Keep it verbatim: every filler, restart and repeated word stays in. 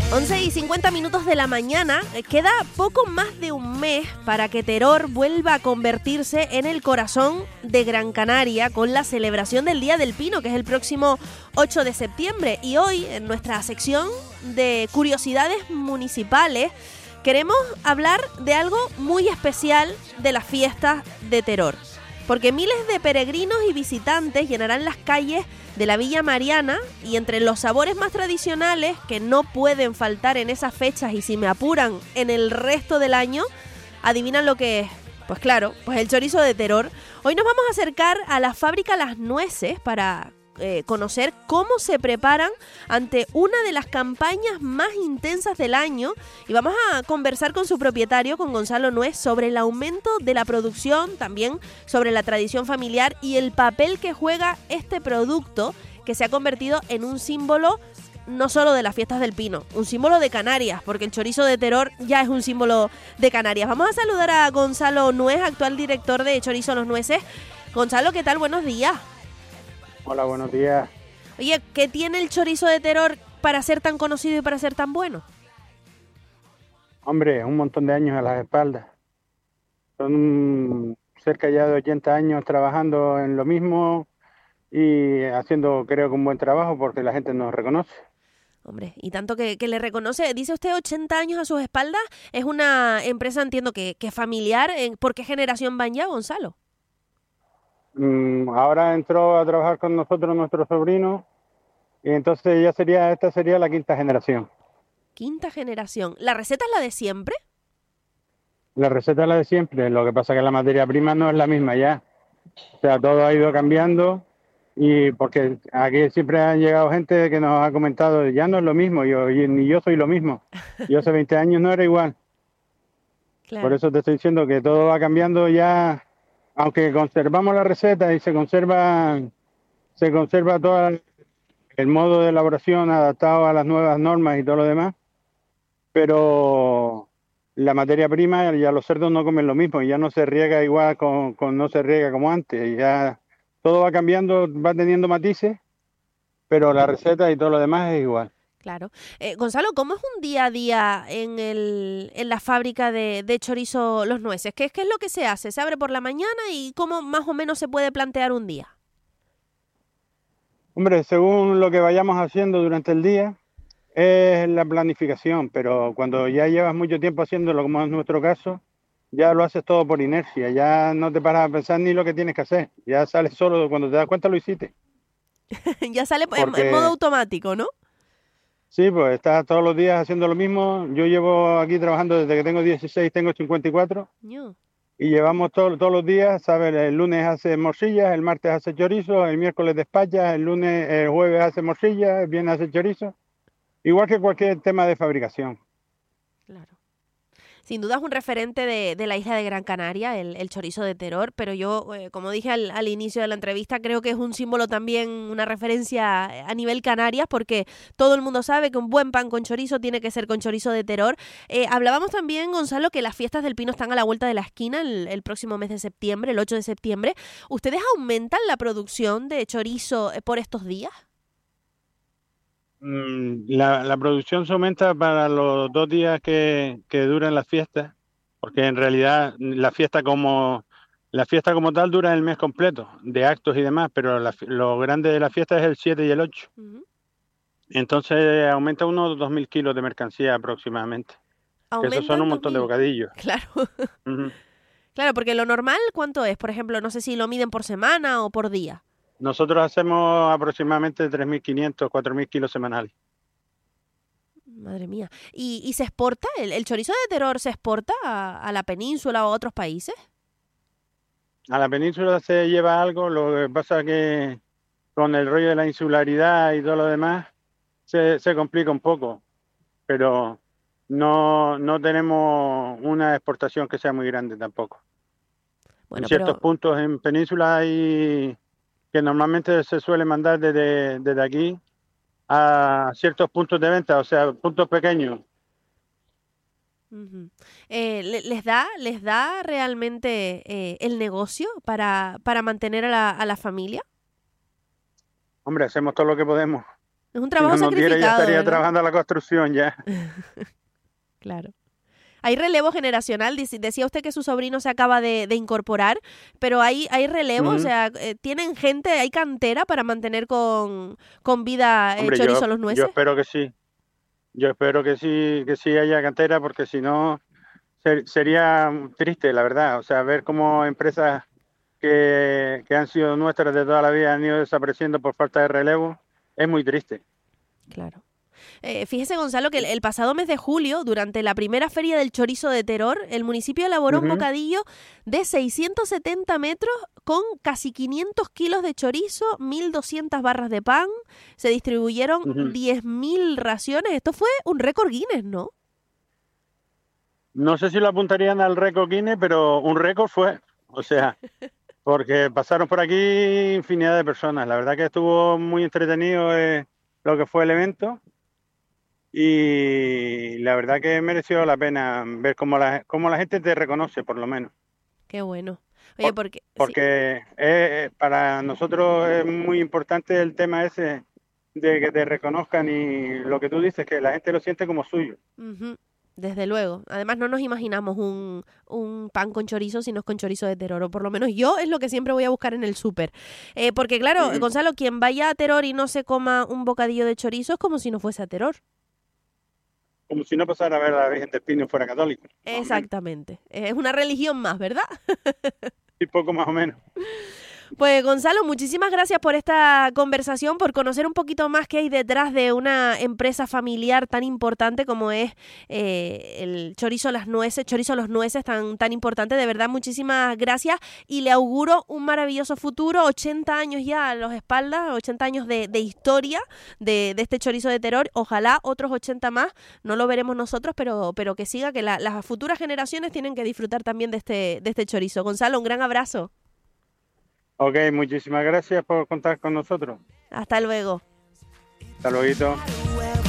once y cincuenta minutos de la mañana. Queda poco más de un mes para que Teror vuelva a convertirse en el corazón de Gran Canaria con la celebración del Día del Pino, que es el próximo ocho de septiembre. Y hoy, en nuestra sección de curiosidades municipales, queremos hablar de algo muy especial de las fiestas de Teror. Porque miles de peregrinos y visitantes llenarán las calles de la Villa Mariana, y entre los sabores más tradicionales que no pueden faltar en esas fechas y, si me apuran, en el resto del año, ¿adivinan lo que es? Pues claro, pues el chorizo de Teror. Hoy nos vamos a acercar a la fábrica Las Nueces para eh, conocer cómo se preparan ante una de las campañas más intensas del año, y vamos a conversar con su propietario, con Gonzalo Nuez, sobre el aumento de la producción, también sobre la tradición familiar y el papel que juega este producto, que se ha convertido en un símbolo no solo de las fiestas del Pino, un símbolo de Canarias, porque el chorizo de Teror ya es un símbolo de Canarias. Vamos a saludar a Gonzalo Nuez, actual director de Chorizo Los Nueces. Gonzalo, ¿qué tal? Buenos días. Hola, buenos días. Oye, ¿qué tiene el chorizo de Teror para ser tan conocido y para ser tan bueno? Hombre, un montón de años a las espaldas. Son cerca ya de ochenta años trabajando en lo mismo y haciendo, creo que un buen trabajo, porque la gente nos reconoce. Hombre, y tanto que, que le reconoce. Dice usted ochenta años a sus espaldas. Es una empresa, entiendo, que, que familiar. ¿Por qué generación van ya, Gonzalo? Mm, ahora entró a trabajar con nosotros nuestro sobrino, y entonces ya sería, esta sería la quinta generación. Quinta generación. ¿La receta es la de siempre? La receta es la de siempre, lo que pasa es que la materia prima no es la misma ya. O sea, todo ha ido cambiando, y porque aquí siempre han llegado gente que nos ha comentado, ya no es lo mismo, yo, y ni yo soy lo mismo. Yo hace veinte años no era igual. Claro. Por eso te estoy diciendo que todo va cambiando ya. Aunque conservamos la receta y se conserva, se conserva todo el modo de elaboración adaptado a las nuevas normas y todo lo demás, pero la materia prima, ya los cerdos no comen lo mismo, y ya no se riega igual, con, con no se riega como antes, ya todo va cambiando, va teniendo matices, pero la receta y todo lo demás es igual. Claro. Eh, Gonzalo, ¿cómo es un día a día en, el, en la fábrica de, de Chorizo Los Nueces? ¿Qué, ¿Qué es lo que se hace? ¿Se abre por la mañana y cómo más o menos se puede plantear un día? Hombre, según lo que vayamos haciendo durante el día, es la planificación, pero cuando ya llevas mucho tiempo haciéndolo, como es nuestro caso, ya lo haces todo por inercia, ya no te paras a pensar ni lo que tienes que hacer, ya sales solo, cuando te das cuenta lo hiciste. Ya sale Porque... en modo automático, ¿no? Sí, pues estás todos los días haciendo lo mismo. Yo llevo aquí trabajando desde que tengo dieciséis, tengo cincuenta y cuatro. No. Y llevamos todo, todos los días, ¿sabes? El lunes hace morcillas, el martes hace chorizo, el miércoles despacha, el lunes, el jueves hace morcillas, el viernes hace chorizo. Igual que cualquier tema de fabricación. Claro. Sin duda es un referente de, de la isla de Gran Canaria, el, el chorizo de Teror, pero yo, eh, como dije al, al inicio de la entrevista, creo que es un símbolo también, una referencia a nivel Canarias, porque todo el mundo sabe que un buen pan con chorizo tiene que ser con chorizo de Teror. Eh, hablábamos también, Gonzalo, que las fiestas del Pino están a la vuelta de la esquina el, el próximo mes de septiembre, el ocho de septiembre. ¿Ustedes aumentan la producción de chorizo por estos días? La, la producción se aumenta para los dos días que, que duran las fiestas, porque en realidad la fiesta como la fiesta como tal dura el mes completo, de actos y demás, pero la, lo grande de la fiesta es el siete y el ocho. Uh-huh. Entonces aumenta unos dos mil kilos de mercancía aproximadamente. Esos son un montón de bocadillos. Claro. Uh-huh. Claro, porque lo normal, ¿cuánto es? Por ejemplo, no sé si lo miden por semana o por día. Nosotros hacemos aproximadamente tres mil quinientos, cuatro mil kilos semanales. Madre mía. ¿Y, y se exporta? ¿El, el chorizo de Teror se exporta a, a la península o a otros países? A la península se lleva algo, lo que pasa es que con el rollo de la insularidad y todo lo demás se, se complica un poco, pero no, no tenemos una exportación que sea muy grande tampoco. Bueno, en ciertos pero... puntos en península hay... que normalmente se suele mandar desde, desde aquí a ciertos puntos de venta, o sea, puntos pequeños. Uh-huh. Eh, ¿les da les da realmente eh, el negocio para, para mantener a la, a la familia? Hombre, hacemos todo lo que podemos. Es un trabajo si no, no sacrificado. Diera, ya estaría ¿verdad? trabajando a la construcción ya. Claro. Hay relevo generacional, decía usted que su sobrino se acaba de, de incorporar, pero hay, hay relevo, uh-huh. o sea, eh, ¿tienen gente, hay cantera para mantener con, con vida eh, Hombre, chorizo yo, los nueces? Yo espero que sí, yo espero que sí, que sí haya cantera, porque si no ser, sería triste, la verdad, o sea, ver cómo empresas que, que han sido nuestras de toda la vida han ido desapareciendo por falta de relevo, es muy triste. Claro. Eh, fíjese, Gonzalo, que el, el pasado mes de julio, durante la primera feria del chorizo de Teror, el municipio elaboró uh-huh. un bocadillo de seiscientos setenta metros con casi quinientos kilos de chorizo, mil doscientas barras de pan, se distribuyeron uh-huh. diez mil raciones. Esto fue un récord Guinness, ¿no? No sé si lo apuntarían al récord Guinness, pero un récord fue, o sea, porque pasaron por aquí infinidad de personas. La verdad que estuvo muy entretenido eh, lo que fue el evento. Y la verdad que mereció la pena ver cómo la, cómo la gente te reconoce, por lo menos. Qué bueno. Oye, porque... Porque sí. es, para nosotros es muy importante el tema ese de que te reconozcan y lo que tú dices, que la gente lo siente como suyo. Uh-huh. Desde luego. Además, no nos imaginamos un, un pan con chorizo si no es con chorizo de Teror. O por lo menos yo es lo que siempre voy a buscar en el súper. Eh, porque claro, uh-huh. Gonzalo, quien vaya a Teror y no se coma un bocadillo de chorizo es como si no fuese a Teror. Como si no pasara a ver a la Virgen del Pino y fuera católico. Exactamente. Es una religión más, ¿verdad? Sí, poco más o menos. Pues Gonzalo, muchísimas gracias por esta conversación, por conocer un poquito más qué hay detrás de una empresa familiar tan importante como es eh, el Chorizo Las Nueces, Chorizo Los Nueces, tan, tan importante. De verdad, muchísimas gracias y le auguro un maravilloso futuro. ochenta años ya a los espaldas, ochenta años de, de historia de, de este Chorizo de Teror. Ojalá otros ochenta más, no lo veremos nosotros, pero, pero que siga, que la, las futuras generaciones tienen que disfrutar también de este, de este chorizo. Gonzalo, un gran abrazo. Ok, muchísimas gracias por contar con nosotros. Hasta luego. Hasta luego.